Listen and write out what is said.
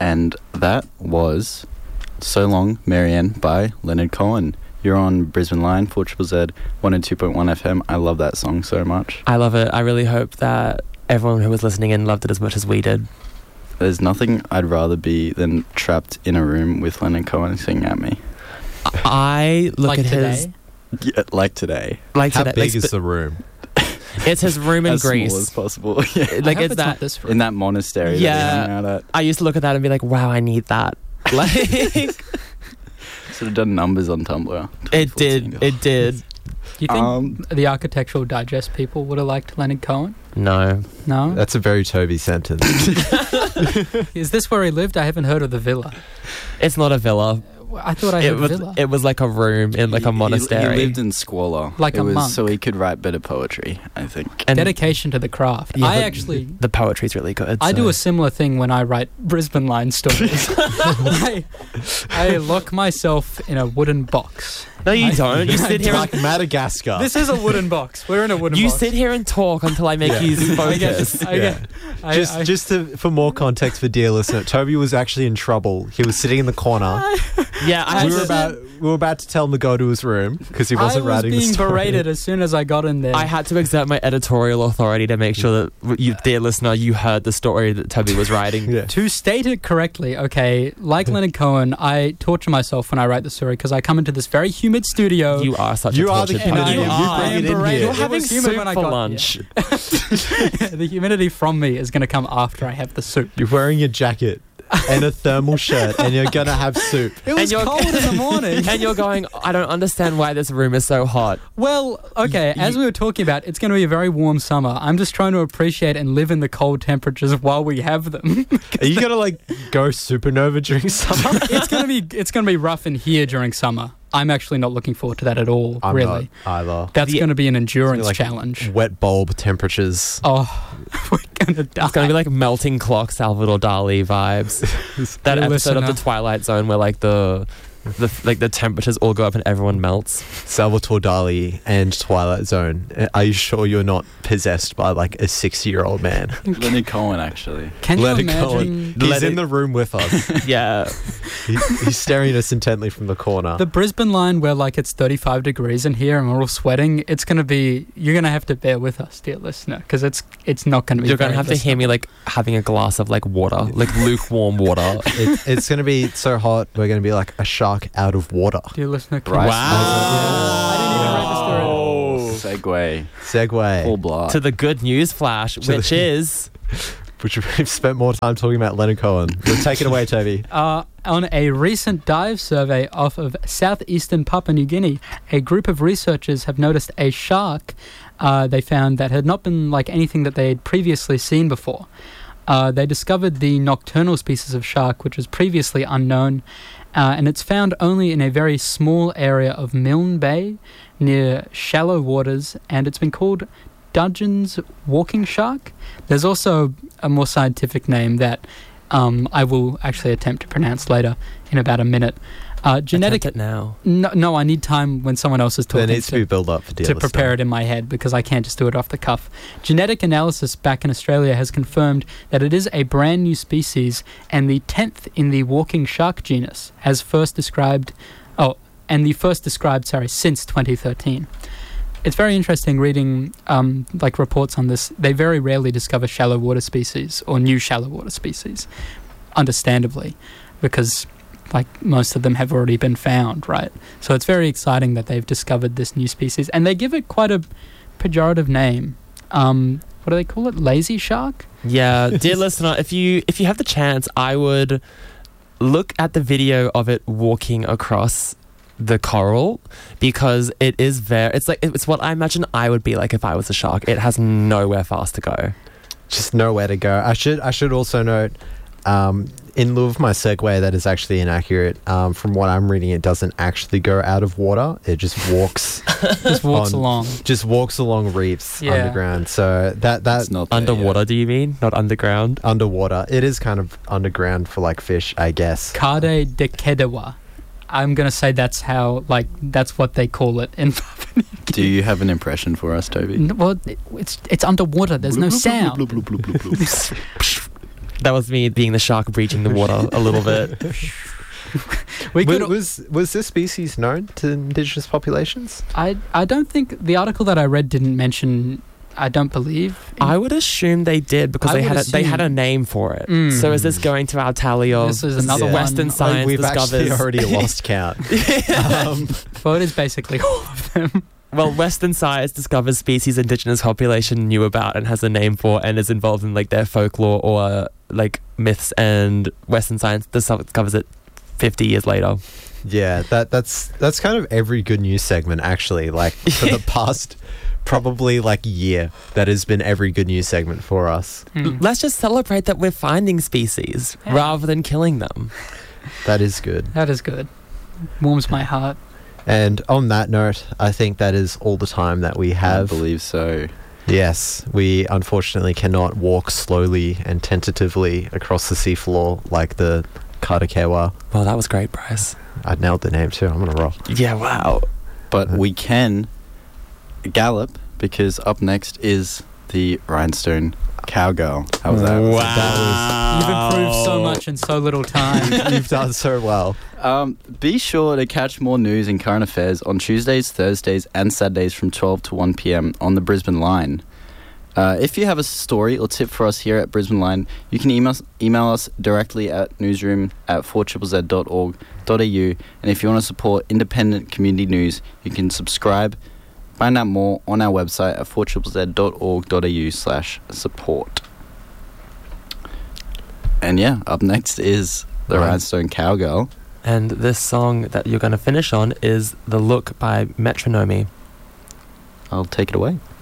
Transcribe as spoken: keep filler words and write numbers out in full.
And that was So Long, Marianne by Leonard Cohen. You're on Brisbane Line, four Z Z, one oh two point one F M. I love that song so much. I love it. I really hope that everyone who was listening in loved it as much as we did. There's nothing I'd rather be than trapped in a room with Leonard Cohen singing at me. I look like at today? his... Yeah, like today. Like How today, big like, is the room? It's his room in as Greece. small as possible. Yeah. Like I hope it's it's that not this room. In that monastery Yeah. that they hang out at. I used to look at that and be like, wow, I need that. Like Should have done numbers on Tumblr. it did. It did. Do you think Um, the Architectural Digest people would have liked Leonard Cohen? No. No? That's a very Toby sentence. Is this where he lived? I haven't heard of the villa. It's not a villa. I thought I It heard was villa. it was like a room in like a he- monastery. He lived in squalor. Like it a was monk. So he could write better poetry, I think. and Dedication to the craft. Yeah, I but actually... the poetry's really good. I so. do a similar thing when I write Brisbane Line stories. I, I lock myself in a wooden box. No, you I- don't. You sit here like and Madagascar. This is a wooden box. We're in a wooden you box. sit here and talk until I make Yeah. you I get, focus. I Yeah. get, I, just I, just to, for more context for dear listener, Toby was actually in trouble. He was sitting in the corner. Yeah, I had we were to, about we were about to tell him to go to his room because he wasn't I was writing the being story. berated as soon as I got in there. I had to exert my editorial authority to make sure that you, dear listener, you heard the story that Toby was writing. Yeah. To state it correctly, okay, like Leonard Cohen, I torture myself when I write the story because I come into this very humid studio. You are such You a are the tortured and humidity. person. I, You I bring am it in berated. here. You're It having was humid soup when I for got lunch. here. The humidity from me is going to come after I have the soup. You're wearing a jacket and a thermal shirt, and you're gonna have soup. It was you're- cold in the morning. And you're going, I don't understand why this room is so hot. Well, okay, You- as we were talking about, it's going to be a very warm summer. I'm just trying to appreciate and live in the cold temperatures while we have them. Are you gonna like go supernova during summer? it's going to be it's going to be rough in here during summer. I'm actually not looking forward to that at all, I'm really. not either. That's The- going to be an endurance Like challenge. Wet bulb temperatures. Oh, we're going to die. It's going to be like melting clock Salvador Dali vibes. That Dear episode of listener. The Twilight Zone where like the, the like the temperatures all go up and everyone melts. Salvatore Dali and Twilight Zone. Are you sure you're not possessed by like a sixty-year-old man? Leonard Cohen, actually. Can you Let it go. imagine He's Let in it- the room with us. Yeah. he, he's staring at us intently from the corner. the Brisbane line where like it's thirty-five degrees in here and we're all sweating? It's going to be, you're going to have to bear with us, dear listener, because it's it's not going to be You're going to very have to hear me like having a glass of like water, like lukewarm water. it, it's going to be so hot, we're going to be like a shark out of water. Dear listener, can Bryce you- Wow. I didn't even write the story. Segue. Segue. Full blast. To the good news flash, the- which is Which we've spent more time talking about Leonard Cohen. We'll take it away, Toby. Uh, on a recent dive survey off of southeastern Papua New Guinea, a group of researchers have noticed a shark uh, they found that had not been like anything that they had previously seen before. Uh, they discovered the nocturnal species of shark, which was previously unknown, uh, and it's found only in a very small area of Milne Bay near shallow waters, and it's been called Dudgeon's walking shark. There's also a more scientific name that um, I will actually attempt to pronounce later in about a minute. Uh, genetic. Attempt it now. No, no, I need time when someone else is There talking needs to be build up for dear to prepare it in my head because I can't just do it off the cuff. Genetic analysis back in Australia has confirmed that it is a brand new species and the tenth in the walking shark genus, as first described. Oh, and the first described, sorry, since twenty thirteen. It's very interesting reading um, like reports on this. They very rarely discover shallow water species or new shallow water species, understandably, because like most of them have already been found, right? So it's very exciting that they've discovered this new species, and they give it quite a pejorative name. Um, what do they call it? Lazy shark? Yeah, dear listener, if you if you have the chance, I would look at the video of it walking across the coral because it is very. It's like it's what I imagine I would be like if I was a shark. It has nowhere fast to go. Just nowhere to go. I should I should also note, um, in lieu of my segue, that is actually inaccurate. Um, from what I'm reading, it doesn't actually go out of water. It just walks, Just walks On- along. just walks along reefs Yeah. underground. So that That's that not there Underwater, yet. do you mean? Not underground? underwater, it is kind of underground for like fish, I guess. Kade de Kedewa. I'm going to say that's how, like, that's what they call it in Papua New Do you have an impression for us, Toby? Guinea. Well, it- it's, it's underwater. There's no sound. Bloop, bloop, bloop, bloop, bloop, bloop. That was me being the shark breaching the water a little bit. We was, could. was was this species known to indigenous populations? I I don't think the article that I read didn't mention. I don't believe. I would assume they did because I they would had a, they had a assume- name for it. Mm. So is this going to our tally of This is another Yeah. Western one. science We've discovers? actually already lost count. um, Well, it is basically all of them. Well, Western science discovers species indigenous population knew about and has a name for and is involved in like their folklore or like myths, and Western science discovers it fifty years later. yeah, that that's that's kind of every good news segment actually. Like for the past probably like year, that has been every good news segment for us. Mm. Let's just celebrate that we're finding species Yeah. rather than killing them. That is good. That is good. Warms my heart. And on that note, I think that is all the time that we I have. believe so. Yes, we unfortunately cannot walk slowly and tentatively across the seafloor like the Karakewa. Well, that was great, Bryce. I nailed the name too. I'm gonna roll. Yeah, wow. But we can gallop because up next is the Rhinestone Cowgirl. How was that? Wow. You've improved so much in so little time. You've done so well. Um, be sure to catch more news and current affairs on Tuesdays, Thursdays, and Saturdays from twelve to one p.m. on the Brisbane Line. Uh, if you have a story or tip for us here at Brisbane Line, you can email, email us directly at newsroom at four z z dot org dot a u. And if you want to support independent community news, you can subscribe. Find out more on our website at four z z dot org dot a u slash support. And yeah, up next is the Right. Rhinestone Cowgirl. And this song that you're going to finish on is The Look by Metronomy. I'll take it away.